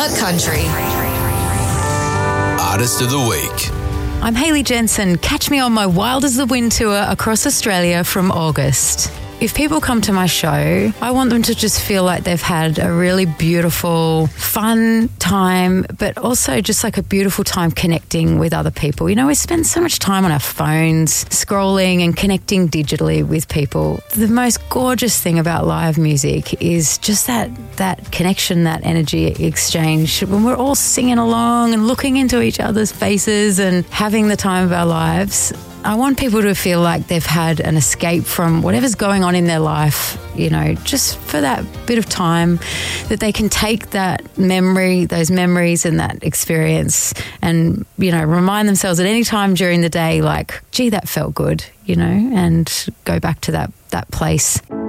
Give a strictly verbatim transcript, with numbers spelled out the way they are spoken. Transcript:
Smart Country. Artist of the Week. I'm Hayley Jensen. Catch me on my Wild as the Wind tour across Australia from August. If people come to my show, I want them to just feel like they've had a really beautiful, fun time, but also just like a beautiful time connecting with other people. You know, we spend so much time on our phones, scrolling and connecting digitally with people. The most gorgeous thing about live music is just that, that connection, that energy exchange. When we're all singing along and looking into each other's faces and having the time of our lives, I want people to feel like they've had an escape from whatever's going on in their life, you know, just for that bit of time, that they can take that memory, those memories and that experience and, you know, remind themselves at any time during the day, like, gee, that felt good, you know, and go back to that, that place.